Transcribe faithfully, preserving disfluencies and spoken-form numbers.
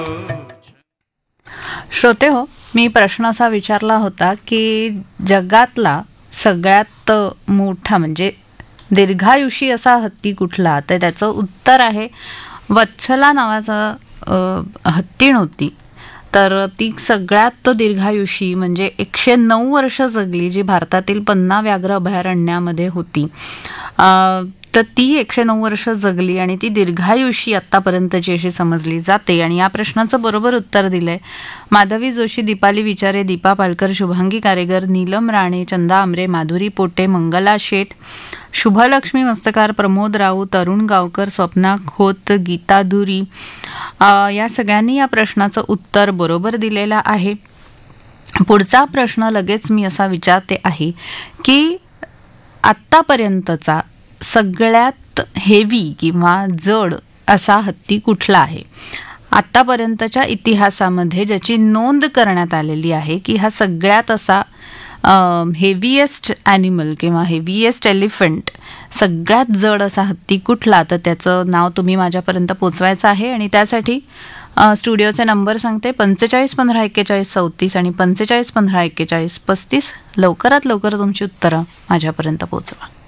श्रोते हो, मी प्रश्न असा विचारला होता की जगातला सगळ्यात मोठा म्हणजे दीर्घायुषी असा हत्ती कुठला, तर त्याचं उत्तर आहे वत्सला नावाचा अ, हत्तीण होती. तर ती सगळ्यात दीर्घायुषी म्हणजे एकशे नऊ वर्ष जगली, जी भारतातील पन्ना व्याघ्र अभयारण्यामध्ये होती. अ, तर ती एकशे नऊ वर्ष जगली आणि ती दीर्घायुषी आत्तापर्यंतची अशी समजली जाते. आणि या प्रश्नाचं बरोबर उत्तर दिलंय माधवी जोशी, दीपाली विचारे, दीपा पालकर, शुभांगी कारेगर, नीलम राणे, चंदा आमरे, माधुरी पोटे, मंगला शेठ, शुभलक्ष्मी मस्तकार, प्रमोद राऊत, अरुण गावकर, स्वप्ना खोत, गीता धुरी, अ, या सगळ्यांनी या प्रश्नाचं उत्तर बरोबर दिलेलं आहे. पुढचा प्रश्न लगेच मी असा विचारते आहे की आत्तापर्यंतचा सगळ्यात हेवी किंवा जड असा हत्ती कुठला आहे. आत्तापर्यंतच्या इतिहासामध्ये ज्याची नोंद करण्यात आलेली आहे की हा सगळ्यात असा हेवीएस्ट ॲनिमल किंवा हेवीएस्ट एलिफंट, सगळ्यात जड असा हत्ती कुठला, तर त्याचं नाव तुम्ही माझ्यापर्यंत पोचवायचं आहे. आणि त्यासाठी स्टुडिओचे नंबर सांगते, पंचेचाळीस पंधरा एक्केचाळीस चौतीस आणि पंचेचाळीस पंधरा एक्केचाळीस पस्तीस. लवकरात लवकर तुमची उत्तरं माझ्यापर्यंत पोचवा.